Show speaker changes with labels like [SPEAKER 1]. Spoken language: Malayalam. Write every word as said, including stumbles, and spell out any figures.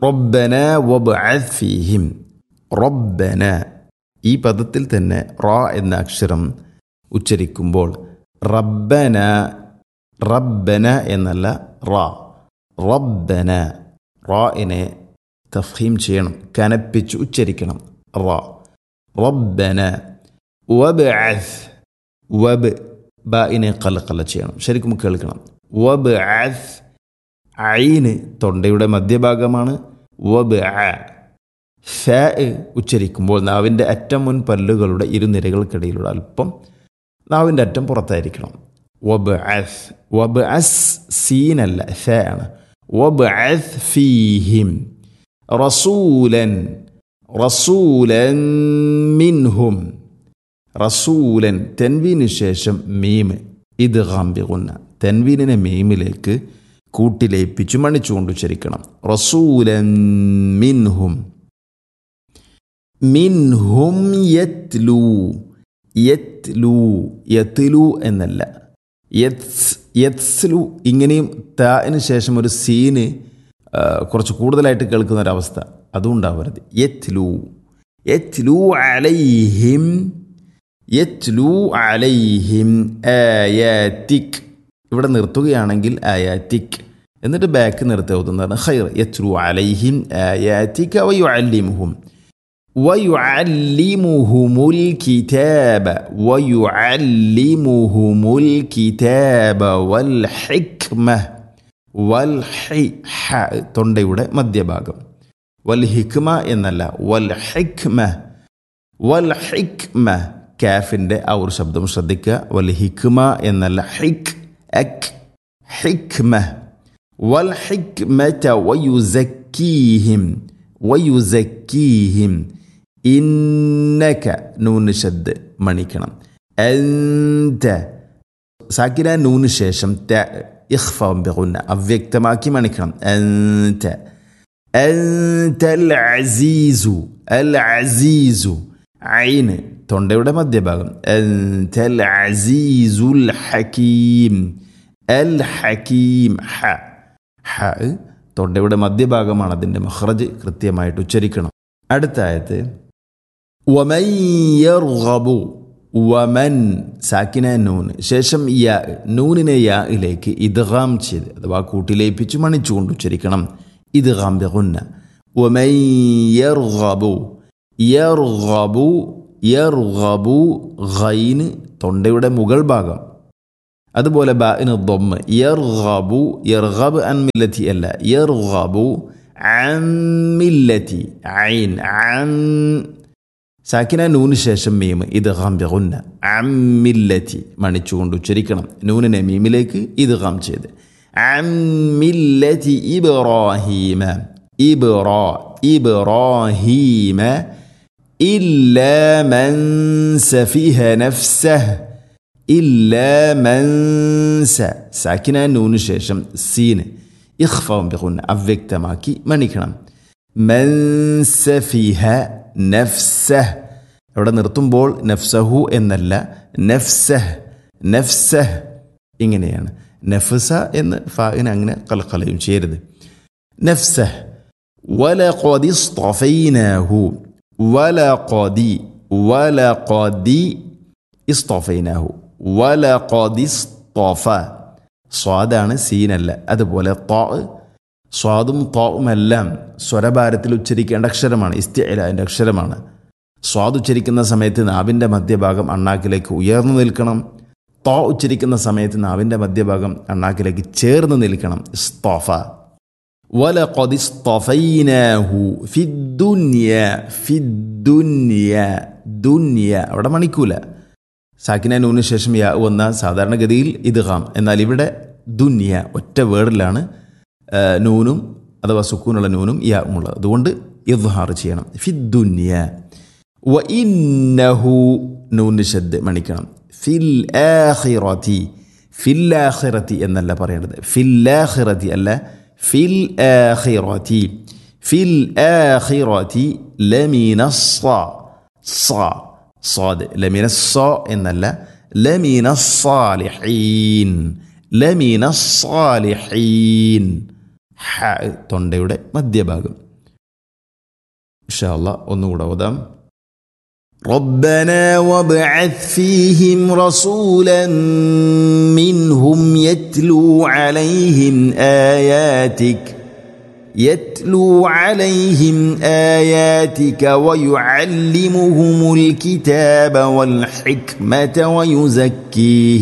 [SPEAKER 1] റബ്ബന വബ്അസ് ഫീഹിം. റബ്ബന ഈ പദത്തിൽ തന്നെ റ എന്ന അക്ഷരം ഉച്ചരിക്കുമ്പോൾ റബ്ബന റബ്ബന എന്നല്ല റ റബ്ബന റാഇനെ തഫ്ഹീം ചെയ്യണം, കനപ്പിച്ച് ഉച്ചരിക്കണം. റ റബ്ബന വബ്അസ് വബ് ബാഇനെ ഖലഖല ചെയ്യണം, ശരിക്കും കേൾക്കണം. വബ്അസ് ഐന് തൊണ്ടയുടെ മധ്യഭാഗമാണ്. വബ്അ ഫ ഉച്ചരിക്കുമ്പോൾ നാവിൻ്റെ അറ്റം മുൻ പല്ലുകളുടെ ഇരുനിരകൾക്കിടയിലൂടെ അല്പം നാവിൻ്റെ അറ്റം പുറത്തായിരിക്കണം. വബ്അസ് വബ്അസ് സീനല്ല ഫ ആണ്. വബ്അസ് ഫീഹിം റസൂലൻ റസൂലൻ മിൻഹും. റസൂലൻ തെൻവീന് ശേഷം മീം ഇദ്ഗാം ബിഗുന്ന, തെൻവീനിനെ മീമിലേക്ക് കൂട്ടിലേപ്പിച്ചു മണിച്ചുകൊണ്ട് ഉച്ചരിക്കണം. റസൂലൻ മിൻഹും. മിൻഹും യത്ലു യത്ലു യത്ലു എന്നല്ല യത്സ് യത്സ്ലു. ഇങ്ങനെയും താന് ശേഷം ഒരു സീന് കുറച്ച് കൂടുതലായിട്ട് കേൾക്കുന്ന ഒരവസ്ഥ അതും ഉണ്ടാവരുത്. യത്ലു യത്ലു അലൈഹിം യത്ലു അലൈഹിം ആയാതിക്. ഇവിടെ നിർത്തുകയാണെങ്കിൽ ആയാതിക് എന്നിട്ട് ബാക്ക് നിർത്തി ഓതുന്നതാണ് ഖൈർ. യത്ലു അലൈഹിം ആയാതിക വയുഅല്ലിമുഹും വയുഅല്ലിമുഹുമുൽ കിതാബ വയുഅല്ലിമുഹുമുൽ കിതാബ വൽ ഹിക്മ. വൽ ഹി ഹ തൊണ്ടയുടെ മധ്യഭാഗം. വൽ ഹിക്മ എന്നല്ല വൽ ഹിക്മ. വൽ ഹിക്മ കാഫിൻ്റെ ആ ഒരു ശബ്ദം ശ്രദ്ധിക്കുക. വൽ ഹിക്മ എന്നല്ല ഹിക് അക് ഹിക്മ. വൽ ഹിക്മത വയുസക്കീഹിം വയുസക്കീഹിം. ഇന്നക നൂന് ശദ് മണിക്കണം. അൻത സാക്കിന നൂന് ശേഷം ത ഇഖ്ഫാം ബിഗുന്ന അവ്യക്തമാക്കി മണിക്കണം. അൻത അൻതൽ അസീസു അൽ അസീസു ഐന് തൊണ്ടയുടെ മധ്യഭാഗം. അൻതൽ അസീസുൽ ഹകീം അൽ ഹകീം. ഹ ഹ തൊണ്ടയുടെ മധ്യഭാഗമാണ്, അതിൻ്റെ മഖ്റജ് കൃത്യമായിട്ട് ഉച്ചരിക്കണം. അടുത്ത ആയത്ത് വമൻ യർഗബു. വമൻ സാക്കിന നൂൻ ശേഷം യാ, നൂനിനെ യായിലേക്ക് ഇദ്ഗാം ചെയ്ത് അഥവാ കൂട്ടിലേപ്പിച്ച് മണിച്ചുകൊണ്ട് ഉച്ചരിക്കണം. ഇദ്ഗാം ബിഗുന്ന. വമൻ യർഗബു യർഗബു യർഗബു ഗൈന് തൊണ്ടയുടെ മുകൾ ഭാഗം. അതുപോലെ ബാഇന് ദമ്മ്. യർഗബു യർഗബ് അൻ മില്ലത്തി അല്ല യർഗബു അൻ മില്ലത്തി ഐൻ അൻ സാക്കിന നൂന് ശേഷം മീം ഇദ്ഗാം ബിഗുന്ന. അൻ മില്ലത്തി മണിച്ചുകൊണ്ട് ഉച്ചരിക്കണം. നൂനിനെ മീമിലേക്ക് ഇദ്ഗാം ചെയ്ത് അൻ മില്ലത്തി ഇബ്രാഹീമ ഇബ്റാ ഇബ്രാഹീമ ഇല്ലാ മൻ സഫിഹ നഫ്സഹ് ഇല്ലാ മൻ സ സാക്കിന നൂന് ശേഷം സീന് ഇഖ്ഫാം ബിഗുന്ന അവ്യക്തമാക്കി മണിക്കണം. മൻ സഫിഹ നഫ്സഹ്. അവിടെ നിർത്തുമ്പോൾ നഫ്സഹു എന്നല്ല നഫ്സഹ് നഫ്സഹ് ഇങ്ങനെയാണ്. നഫ്സ എന്ന് ഫാഇന് അങ്ങനെ ഖൽഖലയും ചെയ്യരുത്. നഫ്സഹ്. വലഖദി ഇസ്തഫൈനാഹു വലഖദി വലഖദി ഇസ്തഫൈനാഹു വലഖദി ഇസ്തഫ. സ്വാദാണ് സീനല്ല. അതുപോലെ ത സ്വാദും താവും എല്ലാം സ്വരഭാരത്തിൽ ഉച്ചരിക്കേണ്ട അക്ഷരമാണ്. ഇസ്തിഅലാൻ്റെ അക്ഷരമാണ്. സ്വാദ് ഉച്ചരിക്കുന്ന സമയത്ത് നാവിൻ്റെ മധ്യഭാഗം അണ്ണാക്കിലേക്ക് ഉയർന്നു നിൽക്കണം. ത ഉച്ചരിക്കുന്ന സമയത്ത് നാവിൻ്റെ മധ്യഭാഗം അണ്ണാക്കിലേക്ക് ചേർന്ന് നിൽക്കണം. ഇസ്തഫ. വലഖദി ഇസ്തഫൈനാഹു ഫിദ്ദുനിയ ഫിദ്ദുനിയ ദുനിയ അവിടെ മണിക്കൂല. സാക്കിന നൂന് ശേഷം യാ വന്ന സാധാരണഗതിയിൽ ഇദ്ഗാം. എന്നാൽ ഇവിടെ ദുനിയ ഒറ്റ വേർഡിലാണ് നൂനും അഥവാ സുക്കൂനുള്ള നൂനും യാ ഉള്ളത്. അതുകൊണ്ട് ഇദ്ഹാർ ചെയ്യണം. ഫിദ്ദുനിയ. വ ഇന്നഹു നൂന് ശദ് മണിക്കണം. ഫിൽ ആഖിറതി ഫിൽ ആഖിറതി എന്നല്ല പറയേണ്ടത്. ഫിൽ ആഖിറതി അല്ല ഫിൽ ആഖിറതി ഫിൽ ആഖിറതി ലമിന സ സ സാദ് ലമിന സ എന്നല്ല ലമിന സാലിഹീൻ ലമിന സാലിഹീൻ. ഹ തൊണ്ടയുടെ മധ്യഭാഗം. ഇൻഷാ അല്ലാഹ് ഒന്നുകൂടെ ഓതാം. ربنا وابعث فيهم رسولا منهم يتلو عليهم آياتك يتلو عليهم آياتك ويعلمهم الكتاب والحكمة ويزكيهم